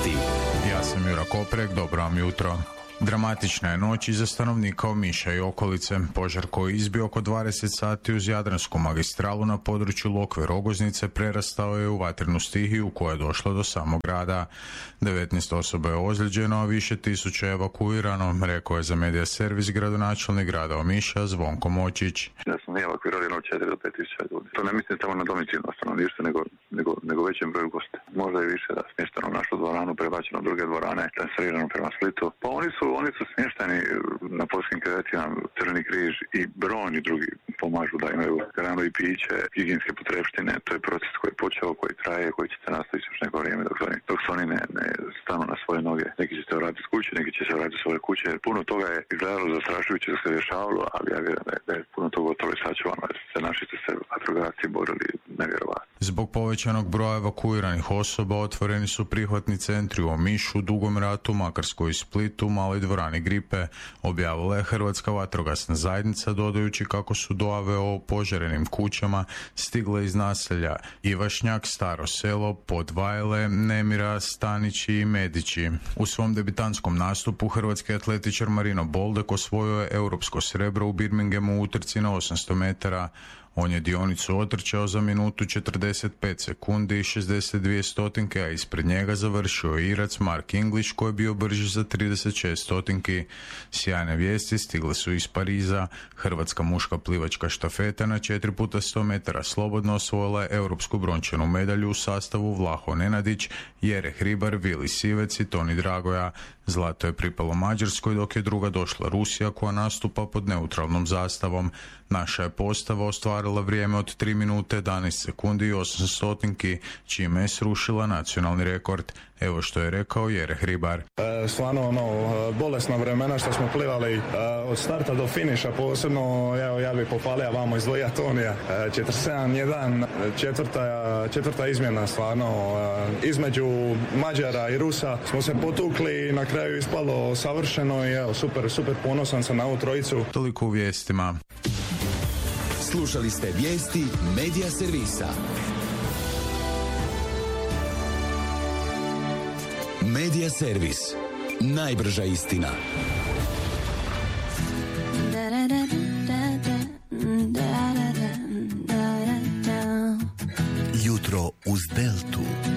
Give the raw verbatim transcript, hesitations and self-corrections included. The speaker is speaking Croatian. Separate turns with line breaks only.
Vijesti.
Ja sam Jura Koprek, dobro vam jutro. Dramatična je noć iza stanovnika Omiša i okolice. Požar koji je izbio oko dvadeset sati uz Jadransku magistralu na području Lokve Rogoznice prerastao je u vatrenu stihiju koja je došla do samog grada. devetnaest osoba je ozlijeđeno, a više tisuća je evakuirano, rekao je za Medija Servis gradonačelnik grada Omiša Zvonko Močić.
Da smo mi evakuirali od četiri do pet tisuća ljudi. To ne mislim samo na domicilno stanovništvo, nego, nego, nego većem broju gosta. Možda i više da smješteno u našu dvoranu, prebačeno u druge dvorane, transferirano prema Splitu. Pa oni su, oni su smješteni na poljskim krevetima, Crveni križ i brojni drugi pomažu da imaju hranu i piće, higijenske potrepštine. To je proces koji je počeo, koji traje, koji će se nastaviti još neko vrijeme dok, dok se oni ne, ne stanu na svoje noge. Neki će se vratiti s kuće, neki će se vratiti s svoje kuće. Puno toga je izgledalo zastrašujuće da se rješavalo, ali ja vjerujem da je, da je puno toga gotovo i sačuvano. Se naši su se vatrogasci borili nevjerovatno.
Zbog povećanog broja evakuiranih osoba otvoreni su prihvatni centri u Omišu, Dugom Ratu, Makarskoj i Splitu, Maloj dvorani Gripe, objavila je Hrvatska vatrogasna zajednica dodajući kako su dojave o požarenim kućama stigle iz naselja Ivašnjak, Staro selo, Podvajle, Nemira, Stanići i Medići. U svom debitantskom nastupu hrvatski atletičar Marino Boldek osvojio je europsko srebro u Birminghamu u utrci na osamsto metara. On je dionicu otrčao za minutu četrdeset pet sekundi i šezdeset dvije stotinke, a ispred njega završio je Irac Mark English koji je bio brži za trideset šest stotinki. Sjajne vijesti stigle su iz Pariza. Hrvatska muška plivačka štafeta na četiri puta sto metara slobodno osvojila je europsku brončanu medalju u sastavu Vlaho Nenadić, Jere Hribar, Vili Sivec i Toni Dragoja. Zlato je pripalo Mađarskoj, dok je druga došla Rusija koja nastupa pod neutralnom zastavom. Naša je postava ostvarila vrijeme od tri minute jedanaest sekundi i osam stotinki, čime je srušila nacionalni rekord. Evo što je rekao Jere Hribar.
E, stvarno ono, bolesna vremena što smo plivali e, od starta do finiša, posebno evo, ja bih popalio vamo izdvojio Tonija. E, četrdeset sedam jedan, četvrta, četvrta izmjena stvarno. E, između Mađara i Rusa smo se potukli i na kraju ispalo savršeno i evo, super, super ponosan sam na ovu trojicu.
Toliko u vijestima.
Slušali ste vijesti Medija Servisa. Medija Servis. Najbrža istina.